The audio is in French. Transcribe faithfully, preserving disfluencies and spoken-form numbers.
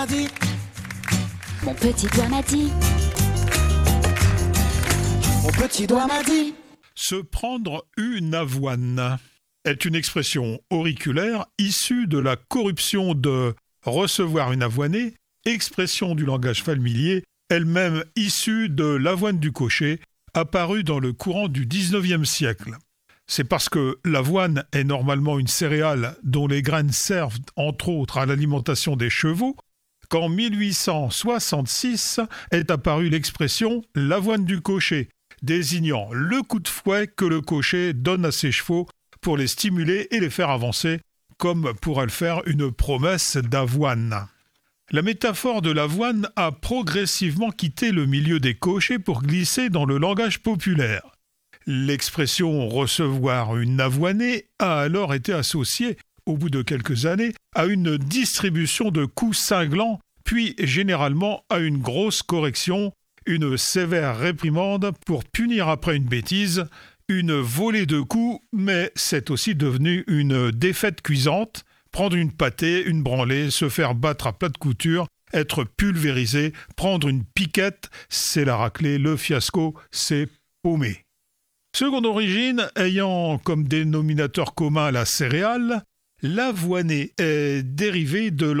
dit, Mon petit doigt m'a dit, mon petit doigt m'a dit. Se prendre une avoine est une expression auriculaire issue de la corruption de recevoir une avoinée, expression du langage familier, elle-même issue de l'avoine du cocher, apparue dans le courant du dix-neuvième siècle. C'est parce que l'avoine est normalement une céréale dont les graines servent entre autres à l'alimentation des chevaux qu'en mille huit cent soixante-six est apparue l'expression « l'avoine du cocher », désignant le coup de fouet que le cocher donne à ses chevaux pour les stimuler et les faire avancer, comme pourrait le faire une promesse d'avoine. La métaphore de l'avoine a progressivement quitté le milieu des cochers pour glisser dans le langage populaire. L'expression « recevoir une avoinée » a alors été associée, au bout de quelques années, à une distribution de coups cinglants, puis généralement à une grosse correction, une sévère réprimande pour punir après une bêtise, une volée de coups, mais c'est aussi devenu une défaite cuisante, prendre une pâtée, une branlée, se faire battre à plat de couture, être pulvérisé, prendre une piquette, c'est la raclée, le fiasco, c'est paumé. Seconde origine, ayant comme dénominateur commun la céréale, l'avoinée est dérivée de